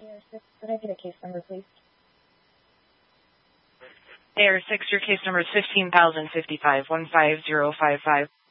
AR6, could I get a case number, please? AR6, your case number is 15,055, 15055.